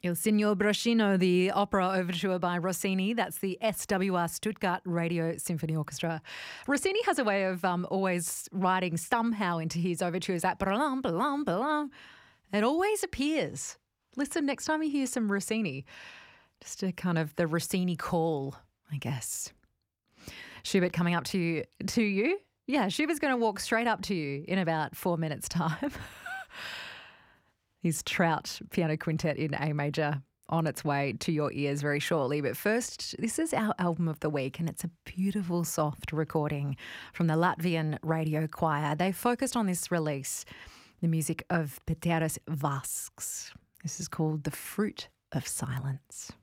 Il Signor Brascino, the opera overture by Rossini. That's the SWR Stuttgart Radio Symphony Orchestra. Rossini has a way of always writing somehow into his overtures that blah, blah, blah. It always appears. Listen, next time you hear some Rossini, just a kind of the Rossini call, I guess. Schubert coming up to you. Yeah, Schubert's going to walk straight up to you in about 4 minutes' time. His Trout Piano Quintet in A major on its way to your ears very shortly. But first, this is our album of the week, and it's a beautiful, soft recording from the Latvian Radio Choir. They focused on this release, the music of Pēteris Vasks. This is called The Fruit of Silence.